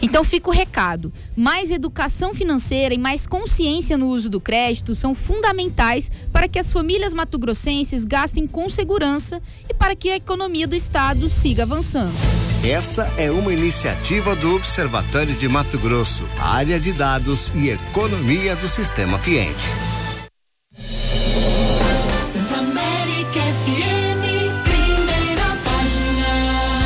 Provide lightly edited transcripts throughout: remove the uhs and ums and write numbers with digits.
Então fica o recado: mais educação financeira e mais consciência no uso do crédito são fundamentais para que as famílias mato-grossenses gastem com segurança e para que a economia do estado siga avançando. Essa é uma iniciativa do Observatório de Mato Grosso, área de dados e economia do Sistema Fiente. Centro-América FM, primeira página.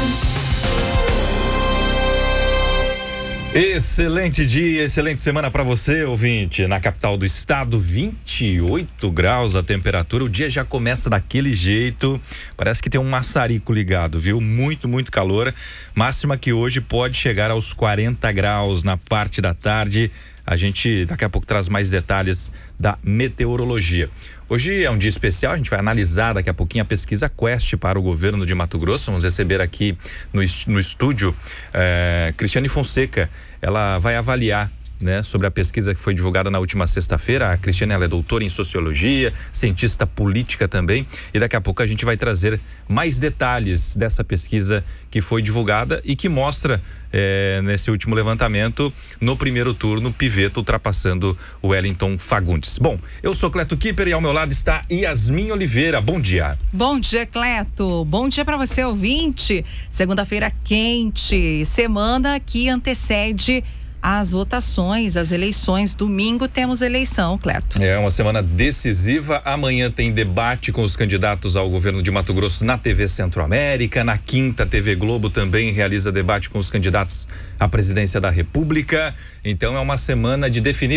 Excelente dia, excelente semana para você, ouvinte. Na capital do estado, 28 graus a temperatura. O dia já começa daquele jeito. Parece que tem um maçarico ligado, viu? Muito, muito calor. Máxima que hoje pode chegar aos 40 graus na parte da tarde. A gente daqui a pouco traz mais detalhes da meteorologia. Hoje é um dia especial, a gente vai analisar daqui a pouquinho a pesquisa Quest para o governo de Mato Grosso. Vamos receber aqui no estúdio Cristiane Fonseca. Ela vai avaliar, né, sobre a pesquisa que foi divulgada na última sexta-feira. A Cristiane, ela é doutora em sociologia, cientista política também, e daqui a pouco a gente vai trazer mais detalhes dessa pesquisa que foi divulgada e que mostra nesse último levantamento, no primeiro turno, Pivetta ultrapassando o Wellington Fagundes. Bom, eu sou Cleto Kipper e ao meu lado está Yasmin Oliveira. Bom dia. Bom dia, Cleto. Bom dia para você, ouvinte. Segunda-feira quente, semana que antecede as votações, as eleições. Domingo temos eleição, Cleto. É uma semana decisiva. Amanhã tem debate com os candidatos ao governo de Mato Grosso na TV Centro-América. Na quinta, TV Globo também realiza debate com os candidatos à presidência da República. Então é uma semana de definir